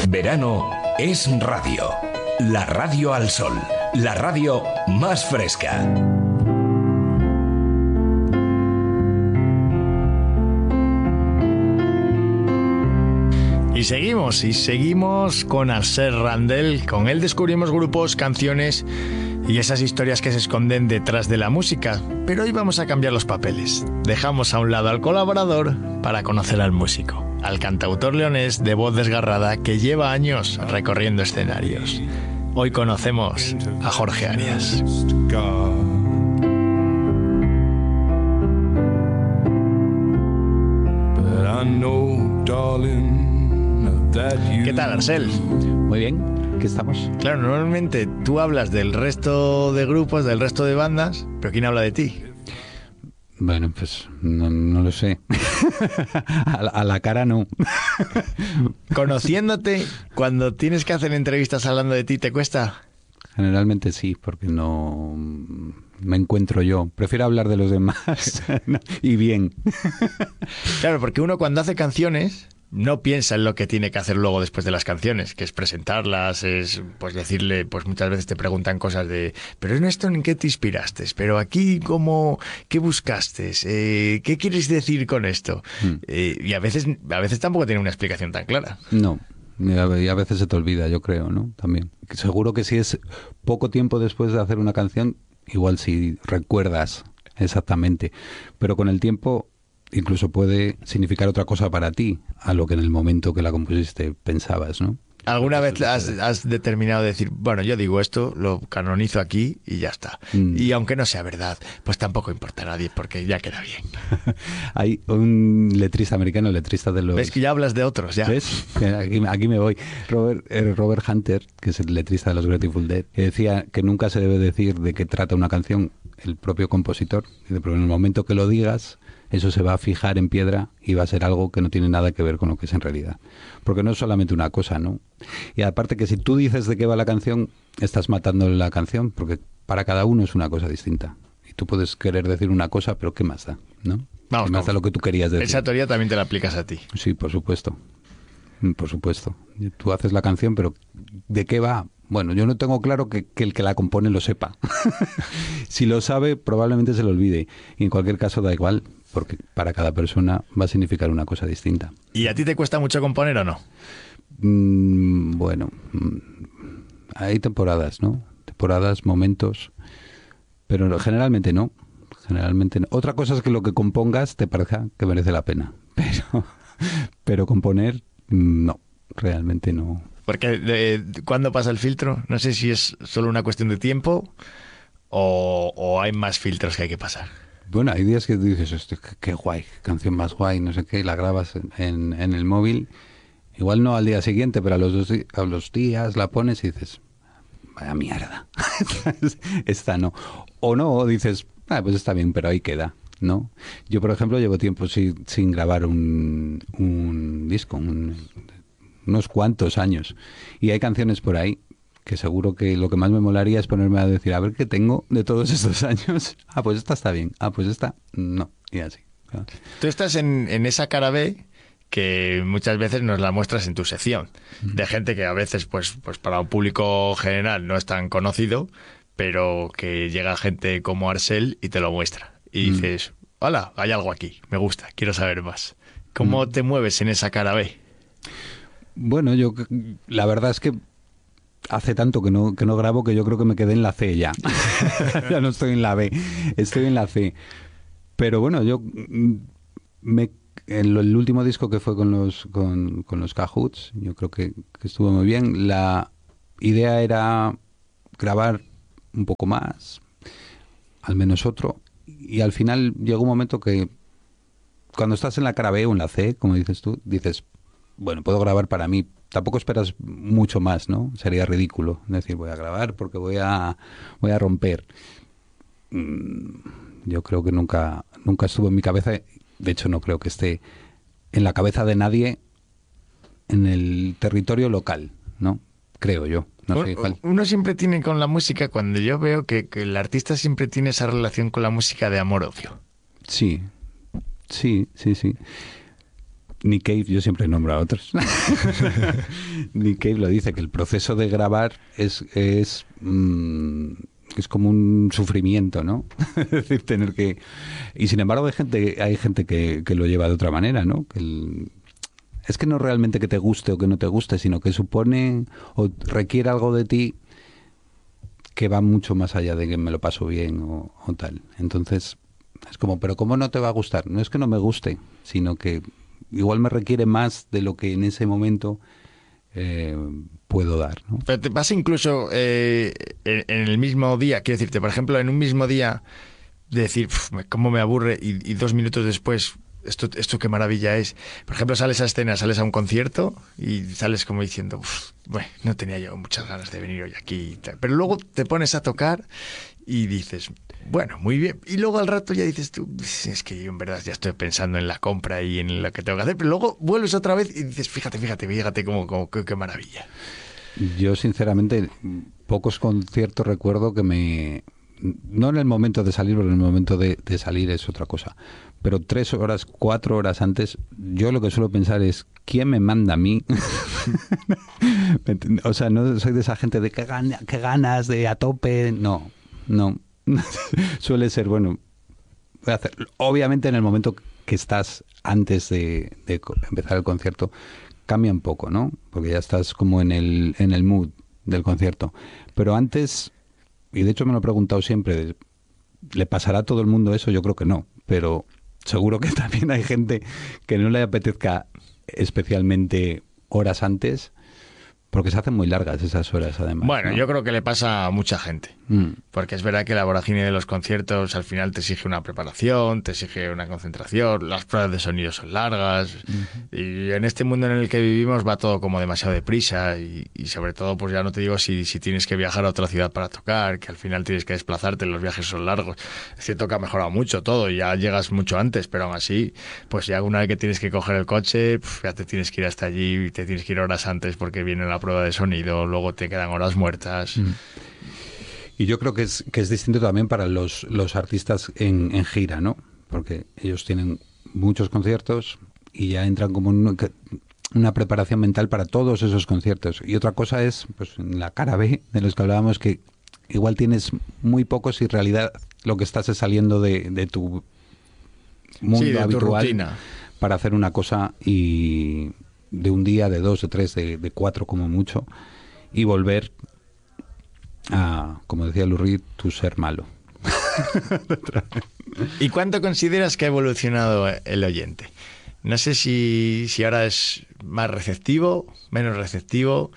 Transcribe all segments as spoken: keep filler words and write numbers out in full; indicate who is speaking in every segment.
Speaker 1: Verano es radio. La radio al sol. La radio más fresca.
Speaker 2: Y seguimos, y seguimos con Arcel Randell. Con él descubrimos grupos, canciones y esas historias que se esconden detrás de la música. Pero hoy vamos a cambiar los papeles. Dejamos a un lado al colaborador para conocer al músico, al cantautor leonés de voz desgarrada que lleva años recorriendo escenarios. Hoy conocemos a Jorge Arias. ¿Qué tal, Arcel?
Speaker 3: Muy bien, aquí estamos.
Speaker 2: Claro, normalmente tú hablas del resto de grupos, del resto de bandas, pero ¿quién habla de ti?
Speaker 3: Bueno, pues no, no lo sé. a, la, a la cara no.
Speaker 2: Conociéndote, cuando tienes que hacer entrevistas hablando de ti, ¿te cuesta?
Speaker 3: Generalmente sí, porque no me encuentro yo. Prefiero hablar de los demás y bien.
Speaker 2: Claro, porque uno cuando hace canciones no piensa en lo que tiene que hacer luego después de las canciones, que es presentarlas, es pues decirle, pues muchas veces te preguntan cosas de, pero en esto ¿en qué te inspiraste? Pero aquí ¿cómo, qué buscaste? Eh, ¿Qué quieres decir con esto? Mm. Eh, y a veces, a veces tampoco tiene una explicación tan clara.
Speaker 3: No. Y a veces se te olvida, yo creo, ¿no? También. Seguro que si es poco tiempo después de hacer una canción, igual si recuerdas exactamente. Pero con el tiempo incluso puede significar otra cosa para ti a lo que en el momento que la compusiste pensabas, ¿no?
Speaker 2: ¿Alguna vez has, has determinado decir, bueno, yo digo esto, lo canonizo aquí y ya está? Mm. Y aunque no sea verdad, pues tampoco importa a nadie porque ya queda bien.
Speaker 3: Hay un letrista americano, letrista de los...
Speaker 2: ¿Ves que ya hablas de otros? Ya.
Speaker 3: ¿Ves? Aquí, aquí me voy. Robert, eh, Robert Hunter, que es el letrista de los Grateful Dead, que decía que nunca se debe decir de qué trata una canción el propio compositor, pero en el momento que lo digas, eso se va a fijar en piedra y va a ser algo que no tiene nada que ver con lo que es en realidad. Porque no es solamente una cosa, ¿no? Y aparte que si tú dices de qué va la canción, estás matando la canción, porque para cada uno es una cosa distinta. Y tú puedes querer decir una cosa, pero ¿qué más da? ¿No?
Speaker 2: Vamos,
Speaker 3: ¿Qué más da lo que tú querías decir?
Speaker 2: Esa teoría también te la aplicas a ti.
Speaker 3: Sí, por supuesto. Por supuesto. Tú haces la canción, pero ¿de qué va? Bueno, yo no tengo claro que, que el que la compone lo sepa. Si lo sabe, probablemente se lo olvide. Y en cualquier caso da igual, porque para cada persona va a significar una cosa distinta.
Speaker 2: ¿Y a ti te cuesta mucho componer o no?
Speaker 3: Mm, bueno, mm, hay temporadas, ¿no? Temporadas, momentos, pero generalmente no. Generalmente no. Otra cosa es que lo que compongas te parezca que merece la pena, pero, pero componer, no, realmente no.
Speaker 2: Porque de, de, ¿cuándo pasa el filtro? No sé si es solo una cuestión de tiempo o, o hay más filtros que hay que pasar.
Speaker 3: Bueno, hay días que tú dices, hostia, qué, qué guay, qué canción más guay, no sé qué, y la grabas en, en el móvil. Igual no al día siguiente, pero a los, dos, a los días la pones y dices, vaya mierda, esta no. O no, dices, ah, pues está bien, pero ahí queda, ¿no? Yo, por ejemplo, llevo tiempo sin, sin grabar un, un disco, un, unos cuantos años. Y hay canciones por ahí que seguro que lo que más me molaría es ponerme a decir, a ver qué tengo de todos estos años. Ah, pues esta está bien. Ah, pues esta no. Y así. Claro.
Speaker 2: Tú estás en, en esa cara B que muchas veces nos la muestras en tu sección. De gente que a veces, pues, pues para un público general no es tan conocido, pero que llega gente como Arcel y te lo muestra. Y dices, hola, hay algo aquí, me gusta, quiero saber más. ¿Cómo mm. te mueves en esa cara B?
Speaker 3: Bueno, yo la verdad es que hace tanto que no, que no grabo que yo creo que me quedé en la C ya. Ya no estoy en la B, estoy en la C. Pero bueno, yo me, en el último disco que fue con los con, con los Cahoots, yo creo que, que estuvo muy bien. La idea era grabar un poco más, al menos otro, y al final llegó un momento que cuando estás en la cara B o en la C, como dices tú, dices, bueno, puedo grabar para mí. Tampoco esperas mucho más, ¿no? Sería ridículo decir, voy a grabar porque voy a voy a romper. Yo creo que nunca nunca estuvo en mi cabeza. De hecho, no creo que esté en la cabeza de nadie en el territorio local, ¿no? Creo yo. No sé,
Speaker 2: uno, uno siempre tiene con la música, cuando yo veo que, que el artista siempre tiene esa relación con la música de amor-odio.
Speaker 3: Sí, sí, sí, sí. Nick Cave, yo siempre nombro a otros. Nick Cave lo dice, que el proceso de grabar es es, mmm, es como un sufrimiento, ¿no? Es decir, tener que... Y sin embargo hay gente, hay gente que, que lo lleva de otra manera, ¿no? Que el... Es que no realmente que te guste o que no te guste, sino que supone o requiere algo de ti que va mucho más allá de que me lo paso bien o, o tal. Entonces, es como, pero ¿cómo no te va a gustar? No es que no me guste, sino que igual me requiere más de lo que en ese momento eh, puedo dar, ¿no?
Speaker 2: Pero te pasa incluso eh, en, en el mismo día, quiero decirte, por ejemplo, en un mismo día, de decir, cómo me aburre, y, y dos minutos después... Esto, esto qué maravilla es. Por ejemplo, sales a escena, sales a un concierto y sales como diciendo, bueno, no tenía yo muchas ganas de venir hoy aquí y tal. Pero luego te pones a tocar y dices, bueno, muy bien. Y luego al rato ya dices tú, es que yo en verdad ya estoy pensando en la compra y en lo que tengo que hacer. Pero luego vuelves otra vez y dices, fíjate, fíjate, fíjate cómo, cómo qué, qué maravilla.
Speaker 3: Yo, sinceramente, pocos conciertos recuerdo que me... No en el momento de salir, pero en el momento de, de salir es otra cosa. Pero tres horas, cuatro horas antes, yo lo que suelo pensar es, ¿quién me manda a mí? O sea, no soy de esa gente de que, gana, que ganas, de a tope. No, no. Suele ser, bueno, voy a hacer. Obviamente en el momento que estás antes de, de empezar el concierto, cambia un poco, ¿no? Porque ya estás como en el, en el mood del concierto. Pero antes... Y de hecho me lo he preguntado siempre, ¿le pasará a todo el mundo eso? Yo creo que no, pero seguro que también hay gente que no le apetezca especialmente horas antes, porque se hacen muy largas esas horas además.
Speaker 2: Bueno,
Speaker 3: ¿no?
Speaker 2: Yo creo que le pasa a mucha gente, mm. porque es verdad que la vorágine de los conciertos al final te exige una preparación, te exige una concentración, las pruebas de sonido son largas, uh-huh. y en este mundo en el que vivimos va todo como demasiado deprisa y, y sobre todo, pues ya no te digo si, si tienes que viajar a otra ciudad para tocar, que al final tienes que desplazarte, los viajes son largos. Es cierto que ha mejorado mucho todo y ya llegas mucho antes, pero aún así, pues ya una vez que tienes que coger el coche, pf, ya te tienes que ir hasta allí y te tienes que ir horas antes porque viene la prueba de sonido, luego te quedan horas muertas. Mm.
Speaker 3: Y yo creo que es que es distinto también para los, los artistas en, en gira, ¿no? Porque ellos tienen muchos conciertos y ya entran como en una preparación mental para todos esos conciertos. Y otra cosa es, pues, en la cara B de los que hablábamos, que igual tienes muy pocos y en realidad lo que estás es saliendo de, de tu mundo sí, de habitual tu rutina, para hacer una cosa y de un día, de dos, de tres, de, de cuatro como mucho, y volver a, como decía Lou Reed, tu ser malo.
Speaker 2: ¿Y cuánto consideras que ha evolucionado el oyente? No sé si, si ahora es más receptivo, menos receptivo,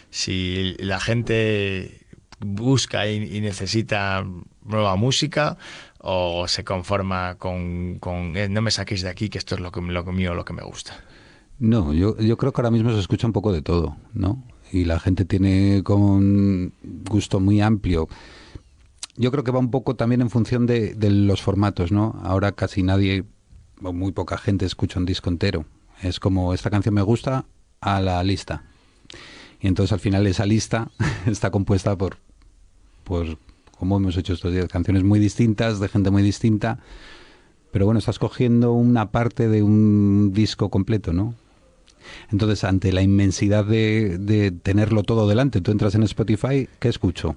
Speaker 2: si la gente busca y, y necesita nueva música o se conforma con, con eh, no me saquéis de aquí que esto es lo que, lo que mío, lo que me gusta.
Speaker 3: No, yo, yo creo que ahora mismo se escucha un poco de todo, ¿no? Y la gente tiene como un gusto muy amplio. Yo creo que va un poco también en función de, de los formatos, ¿no? Ahora casi nadie, o muy poca gente escucha un disco entero. Es como, esta canción me gusta, a la lista. Y entonces al final esa lista está compuesta por, por, como hemos hecho estos días, canciones muy distintas, de gente muy distinta. Pero bueno, estás cogiendo una parte de un disco completo, ¿no? Entonces, ante la inmensidad de, de tenerlo todo delante, tú entras en Spotify, ¿qué escucho?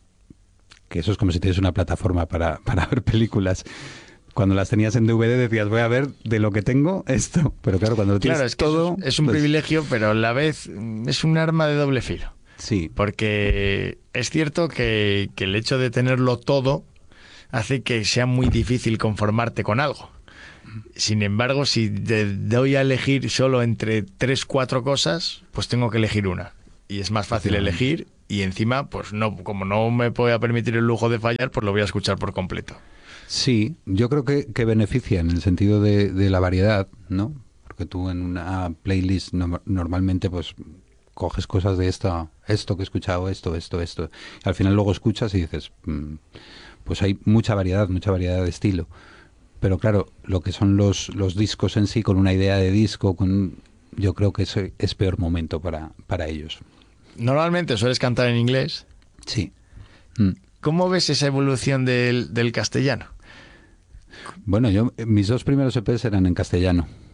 Speaker 3: Que eso es como si tienes una plataforma para, para ver películas. Cuando las tenías en D V D decías, voy a ver de lo que tengo esto. Pero claro, cuando lo tienes
Speaker 2: claro, es que
Speaker 3: todo...
Speaker 2: Es, es un
Speaker 3: pues...
Speaker 2: privilegio, pero a la vez es un arma de doble filo.
Speaker 3: Sí.
Speaker 2: Porque es cierto que, que el hecho de tenerlo todo hace que sea muy difícil conformarte con algo. Sin embargo, si te doy a elegir solo entre tres, cuatro cosas, pues tengo que elegir una. Y es más fácil elegir y encima, pues no, como no me puedo permitir el lujo de fallar, pues lo voy a escuchar por completo.
Speaker 3: Sí, yo creo que, que beneficia en el sentido de, de la variedad, ¿no? Porque tú en una playlist no, normalmente pues coges cosas de esto, esto que he escuchado, esto, esto, esto. Y al final luego escuchas y dices, mmm, pues hay mucha variedad, mucha variedad de estilo. Pero claro, lo que son los, los discos en sí, con una idea de disco, con, yo creo que ese es peor momento para, para ellos.
Speaker 2: Normalmente sueles cantar en inglés.
Speaker 3: Sí. Mm.
Speaker 2: ¿Cómo ves esa evolución del, del castellano?
Speaker 3: Bueno, yo mis dos primeros E Pes eran en castellano.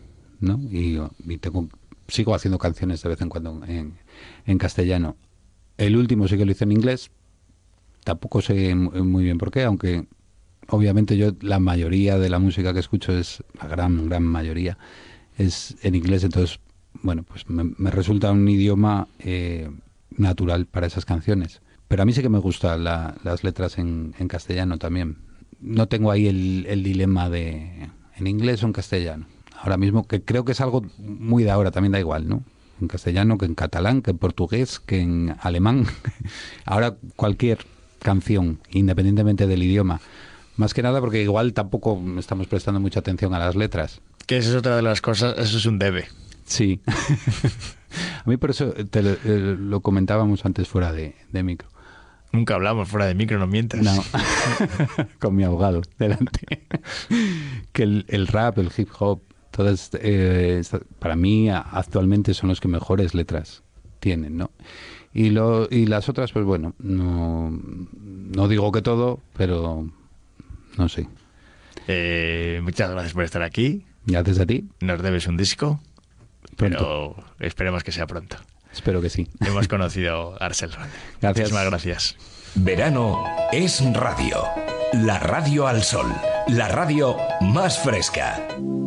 Speaker 3: ¿no? Y, y tengo, sigo haciendo canciones de vez en cuando en, en castellano. El último sí que lo hice en inglés. Tampoco sé muy bien por qué, aunque obviamente yo la mayoría de la música que escucho es, la gran, gran mayoría, es en inglés. Entonces, bueno, pues me, me resulta un idioma eh, natural para esas canciones. Pero a mí sí que me gustan la, las letras en, en castellano también. No tengo ahí el, el dilema de en inglés o en castellano. Ahora mismo, que creo que es algo muy de ahora, también da igual, ¿no? En castellano, que en catalán, que en portugués, que en alemán. Ahora cualquier canción, independientemente del idioma. Más que nada porque igual tampoco estamos prestando mucha atención a las letras.
Speaker 2: Que esa es otra de las cosas, eso es un debe.
Speaker 3: Sí. A mí por eso te lo, eh, lo comentábamos antes fuera de, de micro.
Speaker 2: Nunca hablamos fuera de micro, no mientas.
Speaker 3: No, con mi abogado delante. Que el, el rap, el hip hop, todas, eh, para mí actualmente son los que mejores letras tienen, ¿no? Y, lo, y las otras, pues bueno, no, no digo que todo, pero no sé.
Speaker 2: Eh, muchas gracias por estar aquí.
Speaker 3: Gracias a ti.
Speaker 2: Nos debes un disco,
Speaker 3: Pronto.
Speaker 2: pero esperemos que sea pronto.
Speaker 3: Espero que sí.
Speaker 2: Hemos conocido a Arsèle Randel.
Speaker 3: Gracias.
Speaker 2: Muchísimas gracias.
Speaker 1: Verano es radio. La radio al sol. La radio más fresca.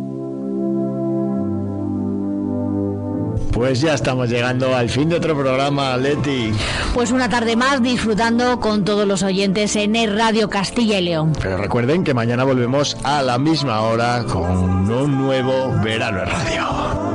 Speaker 2: Pues ya estamos llegando al fin de otro programa, Leti.
Speaker 4: Pues una tarde más disfrutando con todos los oyentes en el Radio Castilla y León.
Speaker 2: Pero recuerden que mañana volvemos a la misma hora con un nuevo Verano en Radio.